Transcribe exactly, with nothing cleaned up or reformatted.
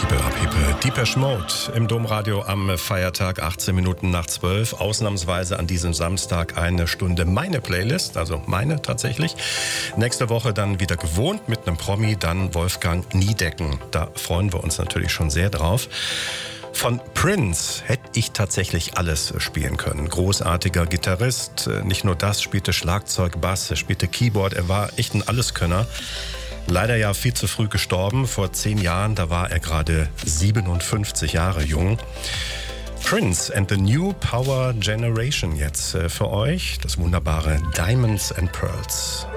Depeche Mode im Domradio am Feiertag, achtzehn Minuten nach zwölf. Ausnahmsweise an diesem Samstag eine Stunde meine Playlist, also meine tatsächlich. Nächste Woche dann wieder gewohnt mit einem Promi, dann Wolfgang Niedecken. Da freuen wir uns natürlich schon sehr drauf. Von Prince hätte ich tatsächlich alles spielen können. Großartiger Gitarrist, nicht nur das, spielte Schlagzeug, Bass, spielte Keyboard, er war echt ein Alleskönner. Leider ja viel zu früh gestorben. Vor zehn Jahren, da war er gerade siebenundfünfzig Jahre jung. Prince and the New Power Generation jetzt für euch. Das wunderbare Diamonds and Pearls.